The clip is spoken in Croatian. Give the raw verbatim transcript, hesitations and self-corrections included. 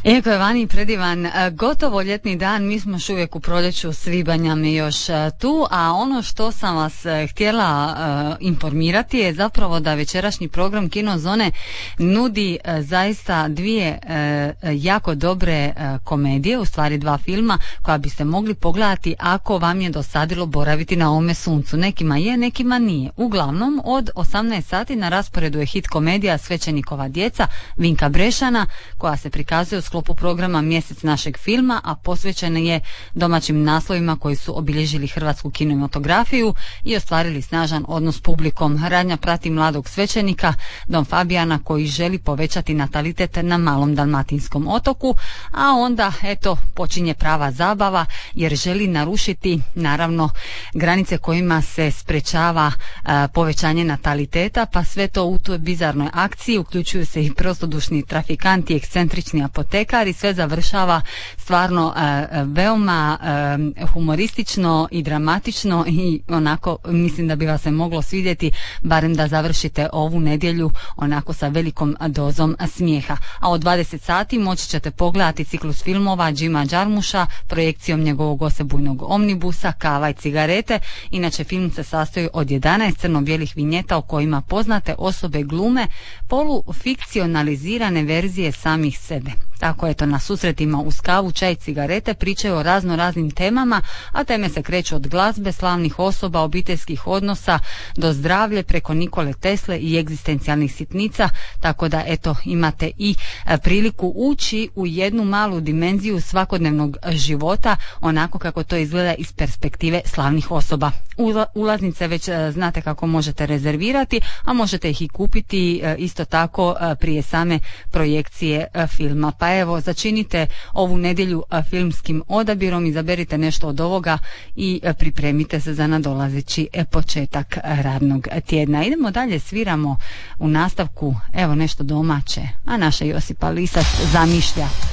Iako je vani predivan gotovo ljetni dan, mi smo još uvijek u proljeću, svibanj nam je još tu, a ono što sam vas htjela uh, informirati je zapravo da večerašnji program Kinozone nudi uh, zaista dvije uh, jako dobre uh, komedije, u stvari dva filma koja biste mogli pogledati ako vam je dosadilo boraviti na ovome suncu. Nekima je, nekima nije. Uglavnom, od osamnaest sati na rasporedu je hit komedija Svećenikova djeca Vinka Brešana, koja se prikazuje u sklopu programa Mjesec našeg filma, a posvećena je domaćim naslovima koji su obilježili hrvatsku kinematografiju i ostvarili snažan odnos s publikom. Radnja prati mladog svećenika Don Fabijana koji želi povećati natalitet na malom dalmatinskom otoku, a onda eto počinje prava zabava jer želi narušiti naravno granice kojima se sprečava a, povećanje nataliteta, pa sve to u toj bizarnoj akciji uključuju se i prostodušni trafikanti, ekscentrični apotekari, sve završava stvarno a, veoma a, humoristično i dramatično i onako mislim da bi vas se moglo svidjeti, barem da završite ovu nedjelju onako sa velikom dozom smijeha. A od dvadeset sati moći ćete pogledati ciklus filmova Džima Đarmuša projekcijom njegovog osebujnog omnibusa Kava i cigarete. Inače film se sastoji od jedanaest crno-bijelih vinjeta u kojima poznate osobe glume polufikcionalizirane verzije samih sebe. Tako eto, na susretima uz kavu, čaj i cigarete pričaju o razno raznim temama, a teme se kreću od glazbe, slavnih osoba, obiteljskih odnosa do zdravlje preko Nikole Tesle i egzistencijalnih sitnica, tako da eto imate i e, priliku ući u jednu malu dimenziju svakodnevnog života, onako kako to izgleda iz perspektive slavnih osoba. Ula, ulaznice već e, znate kako možete rezervirati, a možete ih i kupiti e, isto tako e, prije same projekcije e, filma. Pa evo, začinite ovu nedjelju filmskim odabirom, izaberite nešto od ovoga i pripremite se za nadolazeći početak radnog tjedna. Idemo dalje, sviramo u nastavku evo nešto domaće, a naša Josipa Lisac zamišlja.